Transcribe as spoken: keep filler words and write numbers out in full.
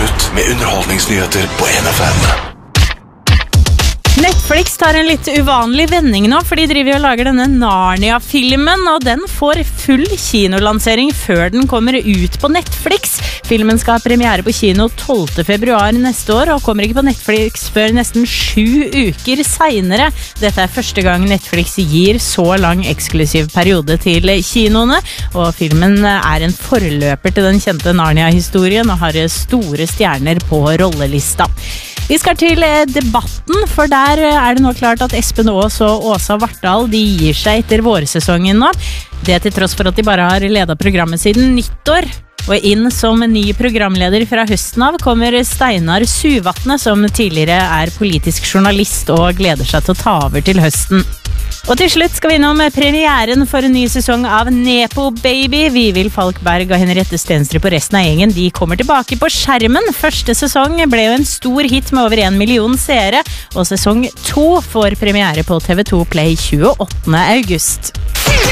minutt med underholdningsnyheter på N F M. Netflix tar en litt uvanlig vending nå, for de driver og lager denne Narnia-filmen, og den får full kinolansering før den kommer ut på Netflix. Filmen skal ha premiere på kino tolvte februar neste år, og kommer ikke på Netflix før nesten sju uker senere. Dette er første gang Netflix gir så lang eksklusiv periode til kinoene, og filmen er en forløper til den kjente Narnia-historien, og har store stjerner på rollelista. Vi skal til debatten, for der er det nå klart at Espen Aas og Åsa Vartdal de gir seg etter vårsesongen nå. Det til tross for at de bare har ledet programmet siden nyttår. Og inn som ny programleder fra høsten av kommer Steinar Suvatne, som tidligere er politisk journalist og gleder seg til å ta over til høsten. Og til slutt skal vi innom premieren for en ny sesong av Nepo Baby. Vivild Falkberg og Henriette Stenstrup og resten av gjengen de kommer tilbake på skjermen. Første sesong ble jo en stor hit med over en million seere, og sesong to får premiere på T V to Play tjueåttende august.